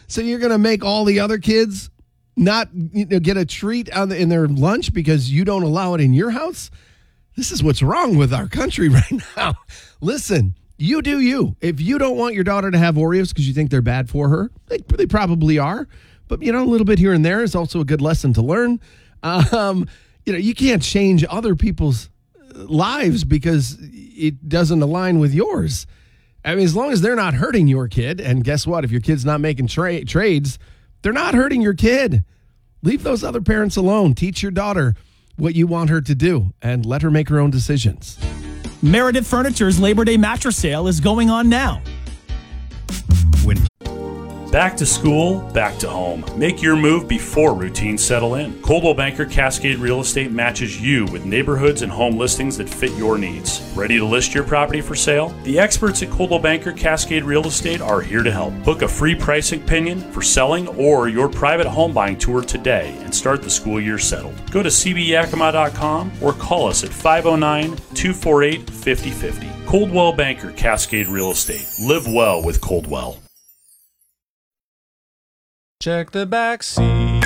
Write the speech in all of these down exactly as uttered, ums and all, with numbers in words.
So you're going to make all the other kids not you know, get a treat on the, in their lunch because you don't allow it in your house? This is what's wrong with our country right now. Listen, you do you. If you don't want your daughter to have Oreos because you think they're bad for her, they, they probably are. But, you know, a little bit here and there is also a good lesson to learn. Um, you know, you can't change other people's lives because it doesn't align with yours. I mean, as long as they're not hurting your kid, and guess what? If your kid's not making tra- trades, they're not hurting your kid. Leave those other parents alone. Teach your daughter what you want her to do and let her make her own decisions. Meredith Furniture's Labor Day mattress sale is going on now. When Back to school, back to home. Make your move before routines settle in. Coldwell Banker Cascade Real Estate matches you with neighborhoods and home listings that fit your needs. Ready to list your property for sale? The experts at Coldwell Banker Cascade Real Estate are here to help. Book a free pricing opinion for selling or your private home buying tour today and start the school year settled. Go to c b yakima dot com or call us at five oh nine, two four eight, five oh five oh. Coldwell Banker Cascade Real Estate. Live well with Coldwell. Check the back seat.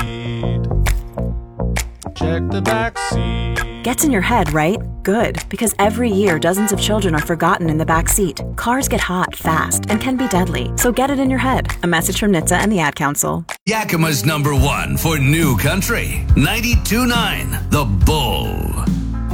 Check the back seat. Gets in your head, right? Good, because every year dozens of children are forgotten in the back seat. Cars get hot fast and can be deadly, so get it in your head. A message from N H T S A and the Ad Council. Yakima's number one for new country. ninety-two point nine The Bull.